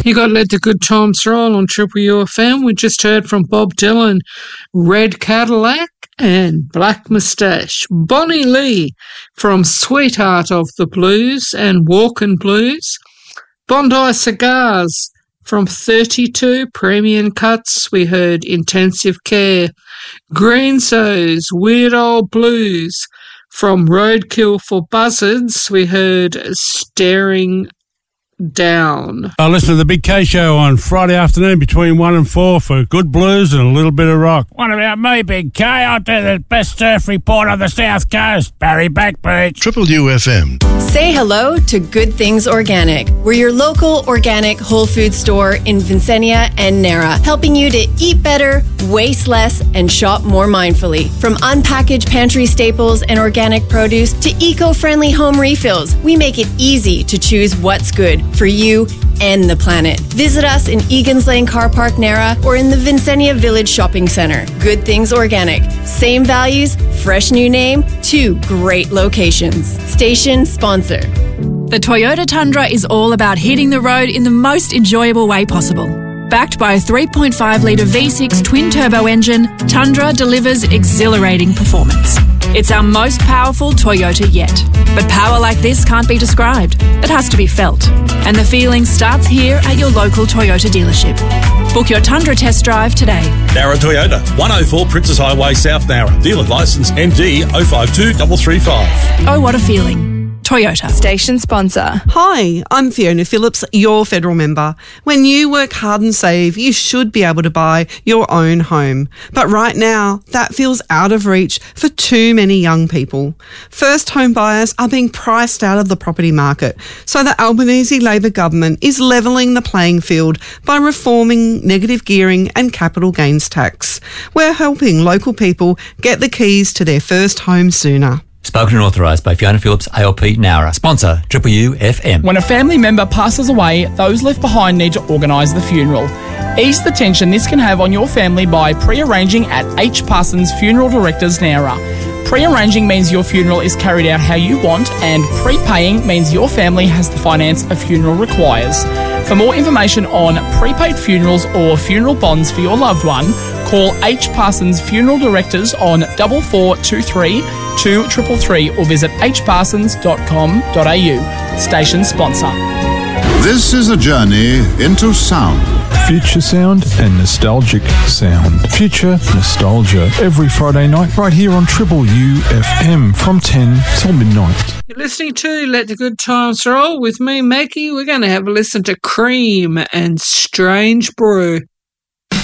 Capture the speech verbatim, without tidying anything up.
You got Let the Good Times Roll on Triple U F M. We just heard from Bob Dylan, Red Cadillac and Black Moustache. Bonnie Lee from Sweetheart of the Blues and Walkin' Blues. Bondi Cigars from thirty-two Premium Cuts. We heard Intensive Care. Greenzo's Weird Old Blues. From Roadkill for Buzzards, we heard Staring Down. I listen to the Big K Show on Friday afternoon between one and four for good blues and a little bit of rock. What about me, Big K? I'll do the best surf report on the South Coast. Barry Backbeach. Triple U F M. Say hello to Good Things Organic. We're your local organic whole food store in Vincennia and Nara, helping you to eat better, waste less, and shop more mindfully. From unpackaged pantry staples and organic produce to eco-friendly home refills, we make it easy to choose what's good for you and the planet. Visit us in Egan's Lane Car Park, Nara, or in the Vincennia Village Shopping Centre. Good Things Organic. Same values, fresh new name, two great locations. Station sponsor. The Toyota Tundra is all about hitting the road in the most enjoyable way possible. Backed by a three point five litre V six twin-turbo engine, Tundra delivers exhilarating performance. It's our most powerful Toyota yet. But power like this can't be described. It has to be felt. And the feeling starts here at your local Toyota dealership. Book your Tundra test drive today. Nara Toyota, one oh four Princess Highway, South Nara. Dealer licence N D zero five two three three five. Oh, what a feeling. Toyota. Station sponsor. Hi, I'm Fiona Phillips, your federal member. When you work hard and save, you should be able to buy your own home. But right now, that feels out of reach for too many young people. First home buyers are being priced out of the property market, so the Albanese Labor government is levelling the playing field by reforming negative gearing and capital gains tax. We're helping local people get the keys to their first home sooner. Spoken and authorised by Fiona Phillips, A L P Nara. Sponsor, Triple U F M. When a family member passes away, those left behind need to organise the funeral. Ease the tension this can have on your family by pre-arranging at H. Parsons Funeral Directors, Nara. Pre-arranging means your funeral is carried out how you want, and prepaying means your family has the finance a funeral requires. For more information on prepaid funerals or funeral bonds for your loved one, call H. Parsons Funeral Directors on four four two three two three three three or visit h parsons dot com dot a u. Station sponsor. This is a journey into sound. Future sound and nostalgic sound. Future nostalgia every Friday night right here on Triple U F M from ten till midnight. You're listening to Let the Good Times Roll with me, Maggie. We're going to have a listen to Cream and Strange Brew.